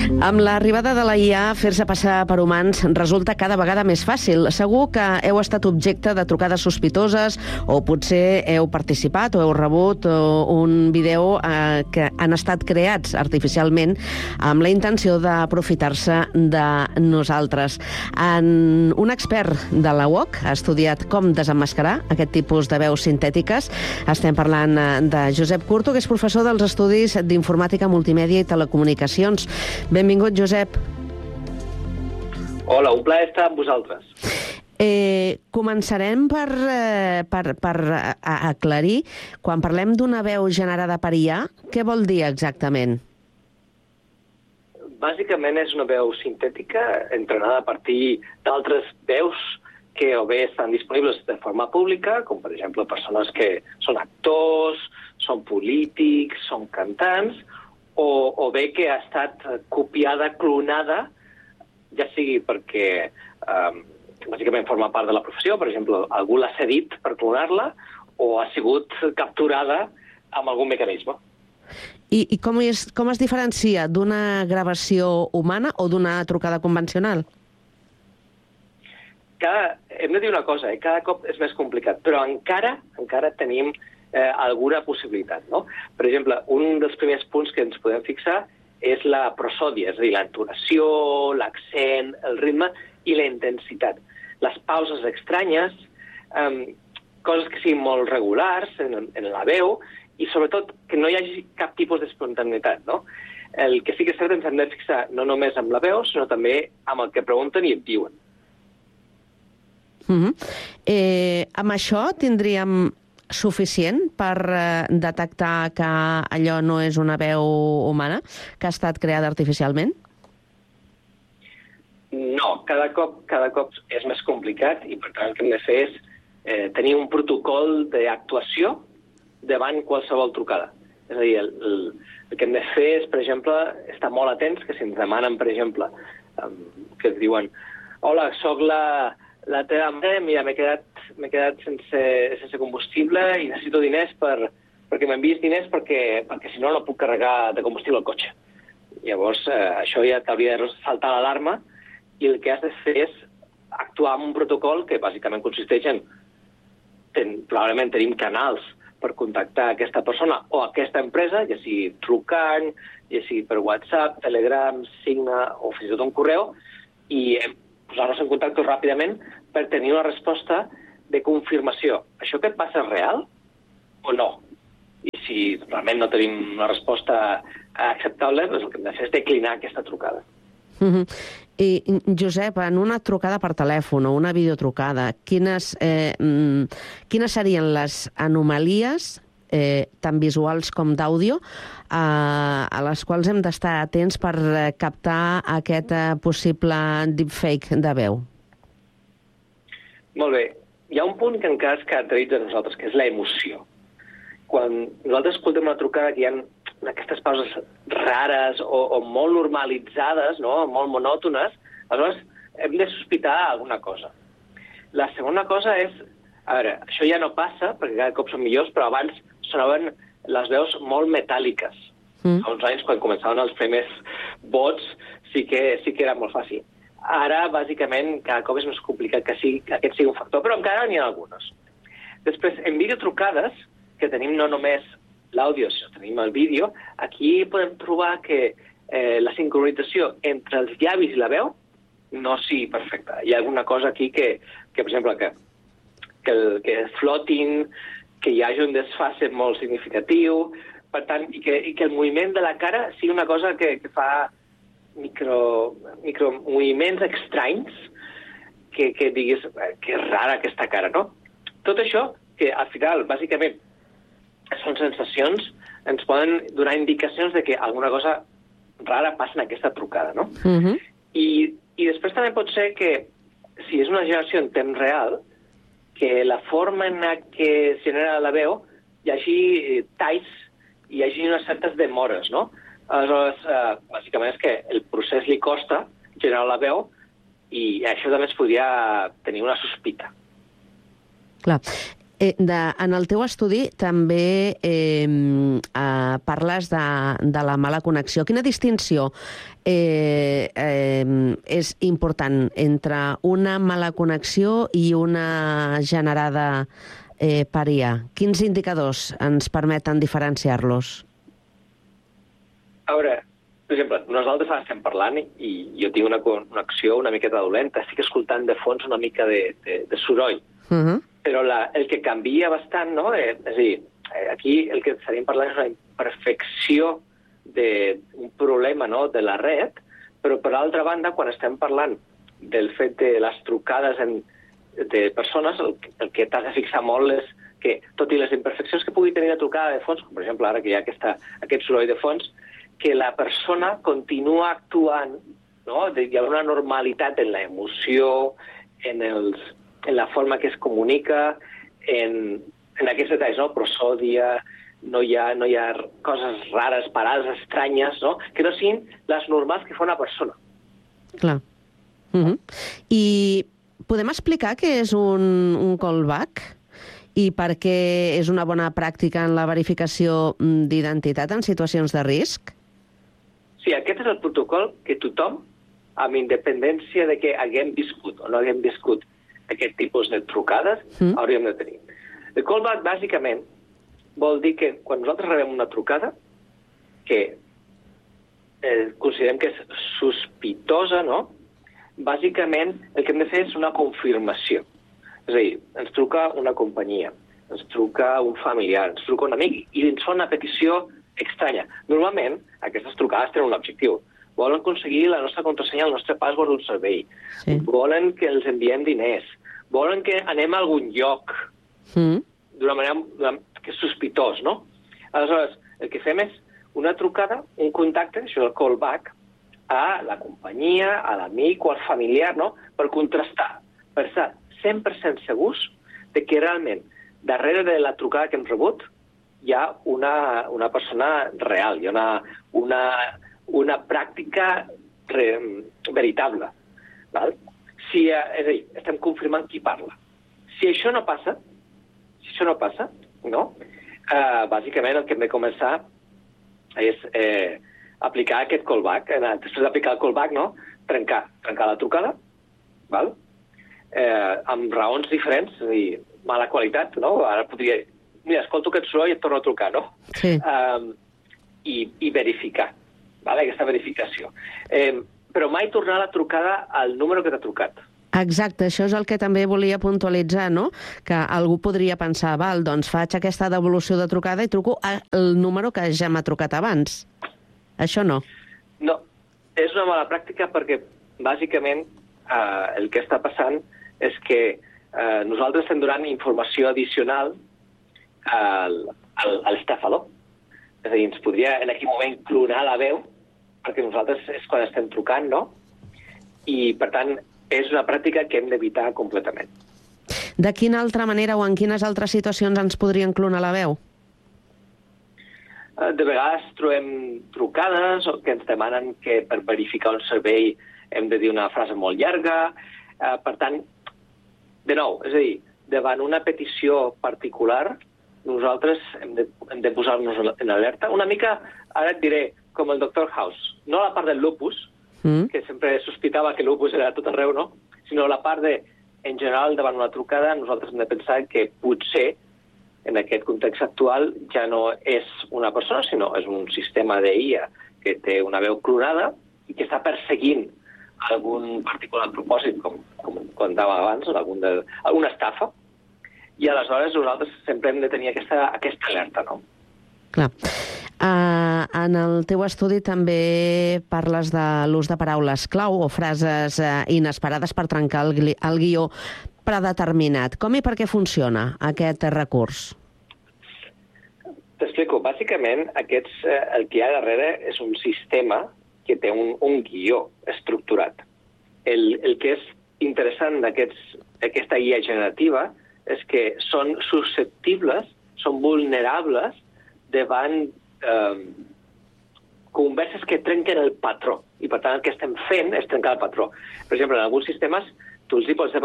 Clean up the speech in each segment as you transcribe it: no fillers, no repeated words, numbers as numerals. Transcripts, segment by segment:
Amb l'arribada de la IA, fer-se passar per humans resulta cada vegada més fàcil. Segur que heu estat objecte de trucades sospitoses o potser heu participat o heu rebut un vídeo que han estat creats artificialment amb la intenció d'aprofitar-se de nosaltres. Un expert de la UOC ha estudiat com desemmascarar aquest tipus de veus sintètiques. Estem parlant de Josep Curto, que és professor dels Estudis d'Informàtica, Multimèdia i Telecomunicacions. Benvingut, Josep. Hola, un plaer estar amb vosaltres. Començarem per aclarir, quan parlem d'una veu generada per IA, què vol dir exactament? Bàsicament és una veu sintètica entrenada a partir d'altres veus que o bé estan disponibles de forma pública, com per exemple persones que són actors, són polítics, són cantants, o bé que ha estat copiada, clonada, ja sigui perquè bàsicament forma part de la professió, per exemple, algú l'ha cedit per clonar-la, o ha sigut capturada amb algun mecanisme. I com es diferencia d'una gravació humana o d'una trucada convencional? Hem de dir una cosa, cada cop és més complicat, però encara tenim alguna possibilitat, no? Per exemple, un dels primers punts que ens podem fixar és la prosòdia, és a dir, l'entonació, l'accent, el ritme i la intensitat. Les pauses estranyes, coses que siguin molt regulars en la veu i, sobretot, que no hi hagi cap tipus d'espontaneïtat, no? El que sí que és cert, ens hem de fixar no només amb la veu, sinó també amb el que pregunten i et diuen. Amb això tindríem suficient per detectar que allò no és una veu humana, que ha estat creada artificialment? No, cada cop és més complicat i, per tant, el que hem de fer és tenir un protocol d'actuació davant qualsevol trucada. És a dir, el que hem de fer és, per exemple, estar molt atents, que si ens demanen, per exemple, que et diuen «Hola, soc la teva mare, mira, m'he quedat sense combustible i necessito diners perquè m'enviïs diners perquè si no puc carregar de combustible el cotxe». Llavors, això ja t'hauria de saltar l'alarma i el que has de fer és actuar amb un protocol que bàsicament consisteix en probablement tenim canals per contactar aquesta persona o aquesta empresa, ja sigui trucant, ja sigui per WhatsApp, Telegram, Signe o fins i tot un correu, i posar-nos en contacte ràpidament per tenir una resposta de confirmació. Això que et passa és real o no? I si realment no tenim una resposta acceptable, doncs el que hem de fer és declinar aquesta trucada. I, Josep, en una trucada per telèfon o una videotrucada, quines serien les anomalies, tant visuals com d'àudio, a les quals hem d'estar atents per captar aquest possible deepfake de veu? Molt bé. Hi ha un punt que encara es caracteritza a nosaltres, que és l'emoció. Quan nosaltres escoltem una trucada que hi ha aquestes pauses rares o molt normalitzades, no? Molt monòtones, aleshores hem de sospitar alguna cosa. La segona cosa és, a veure, això ja no passa, perquè cada cop són millors, però abans sonaven les veus molt metàl·liques. Fa uns anys, quan començaven els primers bots, sí que era molt fàcil. Ara, bàsicament, cada cop és més complicat que aquest sigui un factor, però encara n'hi ha algunes. Després, en videotrucades, que tenim no només l'àudio, sinó tenim el vídeo, aquí podem trobar que la sincronització entre els llavis i la veu no sigui perfecta. Hi ha alguna cosa aquí que per exemple, que flotin, que hi hagi un desfase molt significatiu, per tant, i que el moviment de la cara sigui una cosa que fa micromoviments estranys que diguis que és rara aquesta cara, no? Tot això, que al final, bàsicament, són sensacions, ens poden donar indicacions de que alguna cosa rara passa en aquesta trucada, no? I després també pot ser que, si és una generació en temps real, que la forma en què es genera la veu hi hagi talls, hi hagi unes certes demores, no? Aleshores, bàsicament és que el procés li costa generar la veu i això també es podria tenir una sospita. Clar. En el teu estudi també parles de la mala connexió. Quina distinció és important entre una mala connexió i una generada per IA? Quins indicadors ens permeten diferenciar-los? A veure, per exemple, nosaltres ara estem parlant i jo tinc una connexió una miqueta dolenta, estic escoltant de fons una mica de soroll. Però el que canvia bastant, no? És a dir, aquí el que estaríem parlant és una imperfecció d'un problema, no?, de la red, però per altra banda, quan estem parlant del fet de les trucades de persones, el que t'has de fixar molt és que, tot i les imperfeccions que pugui tenir la trucada de fons, com per exemple ara que hi ha aquest soroll de fons, que la persona continua actuant, no? Hi ha una normalitat en l'emoció, en la forma que es comunica, en aquests detalls, no? Prosòdia, no hi ha coses rares, parades estranyes, no? Que no siguin les normals que fa una persona. Clar. I podem explicar què és un callback? I per què és una bona pràctica en la verificació d'identitat en situacions de risc? Sí, aquest és el protocol que tothom, amb independència de que haguem viscut o no haguem viscut aquest tipus de trucades, hauríem de tenir. El callback, bàsicament, vol dir que quan nosaltres rebem una trucada que considerem que és sospitosa, no? Bàsicament, el que hem de fer és una confirmació. És a dir, ens truca una companyia, ens truca un familiar, ens truca un amic i ens fa una petició estranya. Normalment, aquestes trucades tenen un objectiu. Volen aconseguir la nostra contrasenya, el nostre password d'un servei. Sí. Volen que els enviem diners. Volen que anem a algun lloc d'una manera que és sospitós, no? Aleshores, el que fem és una trucada, un contacte, això és el callback, a la companyia, a l'amic o al familiar, no?, per contrastar, per estar 100% segurs de que realment darrere de la trucada que hem rebut hi ha una persona real, hi ha una pràctica veritable. Val? És a dir, estem confirmant qui parla. Si això no passa, no? Bàsicament el que hem de començar és aplicar aquest callback. Després d'aplicar el callback, no? Trencar la trucada, val? Amb raons diferents, és a dir, mala qualitat, no? Ara podria... Mira, escolto aquest soroll i et torno a trucar, no? Sí. I verificar, val? Aquesta verificació. Però mai tornar la trucada al número que t'ha trucat. Exacte, això és el que també volia puntualitzar, no? Que algú podria pensar, val, doncs faig aquesta devolució de trucada i truco al número que ja m'ha trucat abans. Això no. No, és una mala pràctica perquè, bàsicament, el que està passant és que nosaltres estem donant informació addicional a l'estafador. És a dir, ens podria en aquell moment clonar la veu, perquè nosaltres és quan estem trucant, no? I, per tant, és una pràctica que hem d'evitar completament. De quina altra manera o en quines altres situacions ens podrien clonar la veu? De vegades trobem trucades que ens demanen que per verificar un servei hem de dir una frase molt llarga. Per tant, de nou, és a dir, davant una petició particular, nosaltres hem de posar-nos en alerta. Una mica, ara et diré, com el Dr. House. No la part del lupus, que sempre sospitava que el lupus era tot arreu, no? Sinó la part de, en general, davant una trucada, nosaltres hem de pensar que potser, en aquest context actual, ja no és una persona, sinó és un sistema d'IA que té una veu clonada i que està perseguint algun particular propòsit, com contava abans, alguna estafa, i aleshores nosaltres sempre hem de tenir aquesta alerta, no? Clar. En el teu estudi també parles de l'ús de paraules clau o frases inesperades per trencar el guió predeterminat. Com i per què funciona aquest recurs? T'explico. Bàsicament, el que hi ha darrere és un sistema que té un guió estructurat. El que és interessant d'aquesta IA generativa és que són susceptibles, són vulnerables davant converses que trenquen el patró. I, per tant, el que estem fent és trencar el patró. Per exemple, en alguns sistemes, tu els hi pots demanar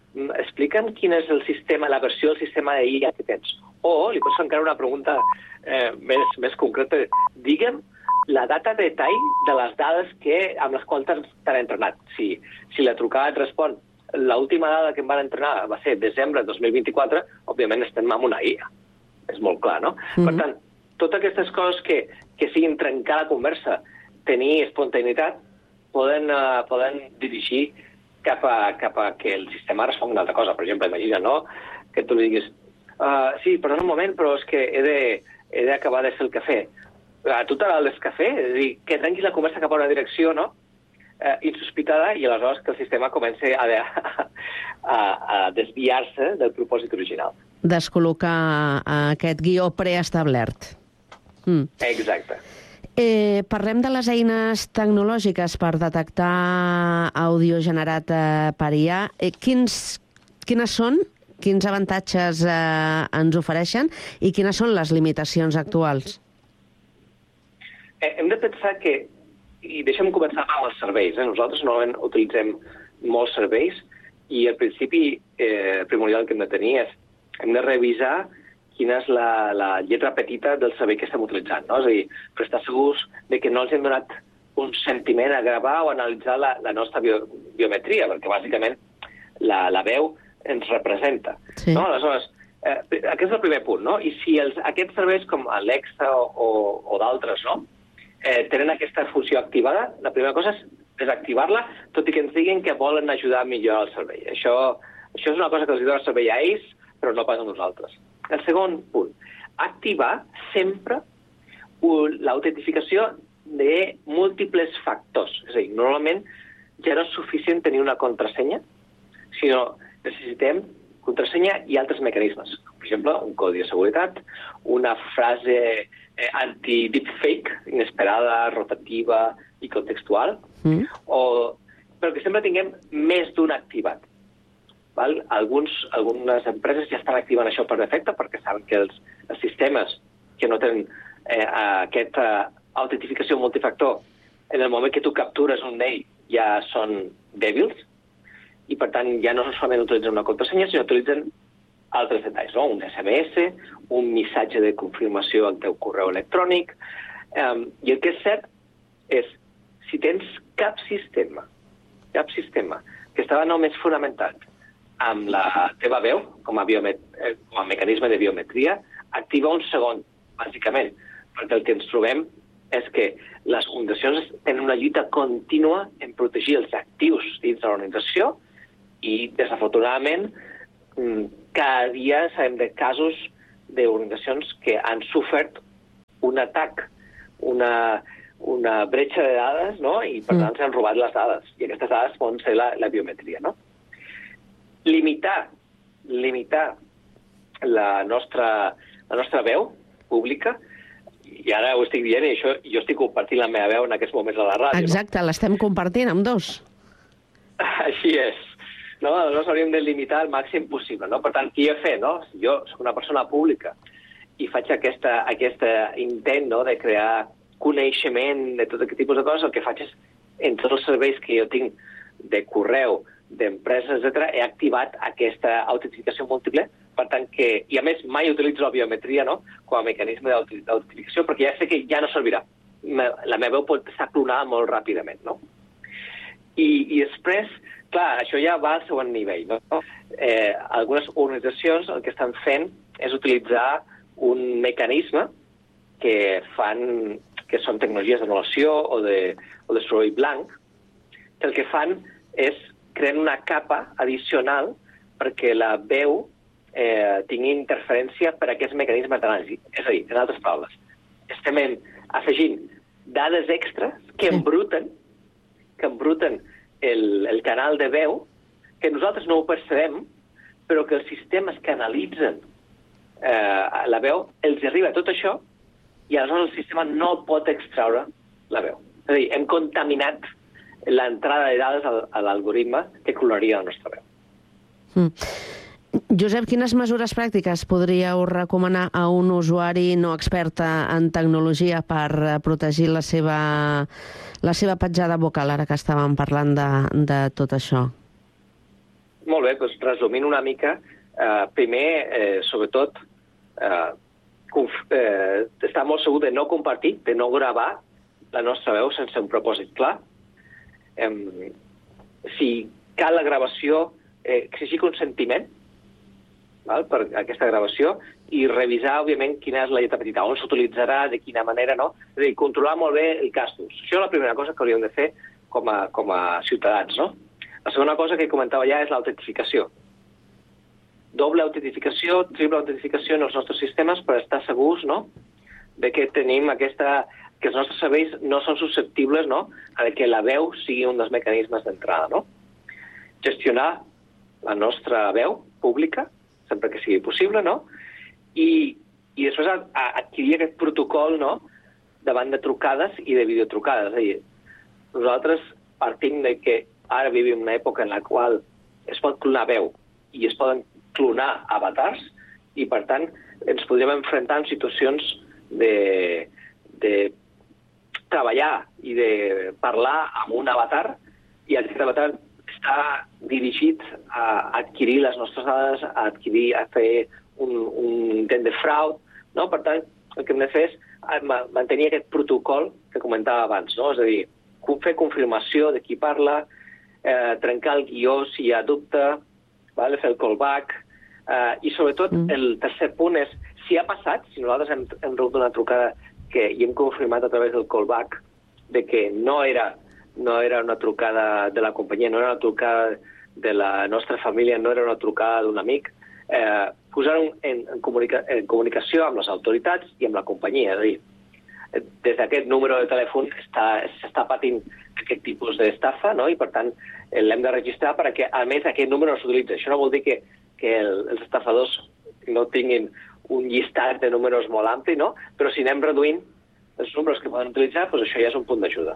explica'm quin és el sistema, la versió del sistema d'IA que tens. O li pots fer encara una pregunta més concreta. Digue'm la data de detall de les dades amb les quals t'han entrenat. Si la trucada et respon l'última dada que em van entrenar va ser desembre de 2024, òbviament estem amb una IA. És molt clar, no? Per tant, totes aquestes coses que siguin trencar la conversa, tenir espontaneïtat, poden dirigir cap a que el sistema respongui una altra cosa. Per exemple, imagina, no?, que tu li diguis sí, perdona un moment, però és que he d'acabar de fer el cafè. A tu t'agrada el cafè? És a dir, que trenquis la conversa cap a una direcció, no?, insospitada, i aleshores que el sistema comenci a desviar-se del propòsit original. Descol·locar aquest guió preestablert. Exacte. Parlem de les eines tecnològiques per detectar àudio generat per IA. Quines són? Quins avantatges ens ofereixen i quines són les limitacions actuals? Hem de pensar que, i deixem començar amb els serveis, nosaltres normalment utilitzem molts serveis i el principi primordial que hem de tenir és hem de revisar quina és la lletra petita del servei que estem utilitzant, no? És a dir, per estar segurs de que no els hem donat un sentiment a gravar o a analitzar la nostra biometria, perquè bàsicament la veu ens representa. Sí. No? Aleshores, aquest és el primer punt, no? I si aquests serveis com Alexa o d'altres, no?, tenen aquesta funció activada, la primera cosa és desactivar-la, tot i que ens diguin que volen ajudar a millorar el servei. Això és una cosa que els dona el servei a ells, però no pas a nosaltres. El segon punt, activar sempre l'autentificació de múltiples factors. És a dir, normalment ja no és suficient tenir una contrasenya, sinó necessitem contrasenya i altres mecanismes. Per exemple, un codi de seguretat, una frase anti-deepfake, inesperada, rotativa i contextual, però que sempre tinguem més d'un activat. Algunes empreses ja estan activant això per defecte perquè saben que els sistemes que no tenen aquesta autentificació multifactor, en el moment que tu captures un d'ell ja són dèbils i per tant ja no solament utilitzen una contrasenya, sinó utilitzen altres detalls, no? Un SMS, un missatge de confirmació al teu correu electrònic. I el que és cert és si tens cap sistema que estava només fonamentat amb la teva veu com a mecanisme de biometria, activa un segon, bàsicament, perquè el que ens trobem és que les organitzacions tenen una lluita contínua en protegir els actius dins de l'organització i, desafortunadament, cada dia sabem de casos d'organitzacions que han sofert un atac, una bretxa de dades, no?, i per tant s'han robat les dades. I aquestes dades poden ser la biometria, no? Limitar la nostra veu pública, i ara ho estic dient, i això, jo estic compartint la meva veu en aquests moments a la ràdio. Exacte, l'estem compartint amb dos. Així és. No? Aleshores hauríem de limitar el màxim possible. No? Per tant, què he de fer? No? Si jo soc una persona pública i faig aquest intent, no?, de crear coneixement de tot aquest tipus de coses, el que faig és, en tots els serveis que jo tinc de correu, d'empreses, etc., he activat aquesta autentificació múltiple, per tant que, i a més mai utilitzo la biometria, no?, com a mecanisme d'autentificació, perquè ja sé que ja no servirà. La meva veu pot estar clonada molt ràpidament, no? I després, clar, això ja va al següent nivell, no? Algunes organitzacions el que estan fent és utilitzar un mecanisme que són tecnologies d'anul·lació o de soroll blanc, que el que fan és creen una capa addicional perquè la veu tingui interferència per a aquests mecanismes d'anàlisi. És a dir, en altres paraules, estem afegint dades extres que embruten el canal de veu, que nosaltres no ho percebem, però que els sistemes que analitzen la veu els arriba tot això i aleshores el sistema no pot extraure la veu. És a dir, hem contaminat l'entrada de dades a l'algoritme que clonaria la nostra veu. Josep, quines mesures pràctiques podríeu recomanar a un usuari no expert en tecnologia per protegir la seva petjada vocal, ara que estàvem parlant de tot això? Molt bé, doncs resumint una mica, primer, sobretot, estar molt segur de no compartir, de no gravar la nostra veu sense un propòsit clar. Si cal la gravació, exigir consentiment per aquesta gravació i revisar, òbviament, quina és la lletra petita, on s'utilitzarà, de quina manera, no? És a dir, controlar molt bé el cas d'ús. Això és la primera cosa que hauríem de fer com a ciutadans, no? La segona cosa que comentava ja és l'autentificació. Doble autentificació, triple autentificació en els nostres sistemes per estar segurs, no?, de que tenim que els nostres serveis no són susceptibles, no?, a que la veu sigui un dels mecanismes d'entrada, no? Gestionar la nostra veu pública, sempre que sigui possible, no? I després adquirir aquest protocol, no?, davant de trucades i de videotrucades. És a dir, nosaltres partim de que ara vivim una època en la qual es pot clonar veu i es poden clonar avatars i, per tant, ens podríem enfrontar en situacions de treballar i de parlar amb un avatar i aquest avatar està dirigit a adquirir les nostres dades, a fer un intent de frau, no? Per tant, el que hem de fer és mantenir aquest protocol que comentava abans, no? És a dir, fer confirmació de qui parla, trencar el guió si hi ha dubte, fer el callback, i sobretot el tercer punt és, si ha passat, si nosaltres hem rebut una trucada i hem confirmat a través del callback de que no era una trucada de la companyia, no era una trucada de la nostra família, no era una trucada d'un amic, posar-ho en comunicació amb les autoritats i amb la companyia. És a dir, des d'aquest número de telèfon s'està patint aquest tipus d'estafa, no? I per tant l'hem de registrar perquè a més aquest número no s'utilitza. Això no vol dir que els estafadors no tinguin un llistat de números molt ampli, no? Però si anem reduint els números que poden utilitzar, doncs això ja és un punt d'ajuda.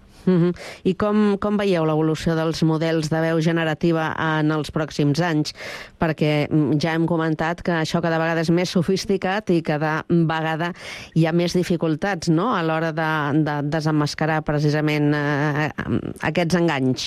I com veieu l'evolució dels models de veu generativa en els pròxims anys? Perquè ja hem comentat que això cada vegada és més sofisticat i cada vegada hi ha més dificultats, no?, a l'hora de desemmascarar precisament aquests enganys.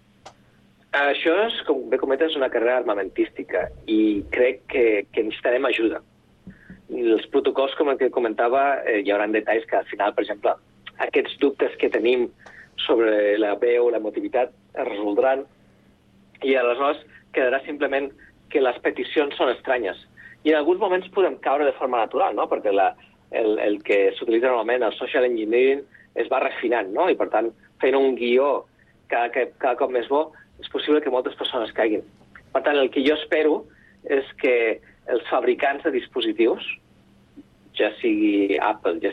Això és, com bé comentes, una carrera armamentística i crec que necessitarem ajuda. Els protocols, com el que comentava, hi haurà detalls que al final, per exemple, aquests dubtes que tenim sobre la veu, la emotivitat, es resoldran i aleshores quedarà simplement que les peticions són estranyes. I en alguns moments podem caure de forma natural, no? Perquè el que s'utilitza normalment, el social engineering, es va refinant, no? I per tant, fent un guió cada cop més bo, és possible que moltes persones caiguin. Per tant, el que jo espero és que els fabricants de dispositius, ja sigui Apple, ja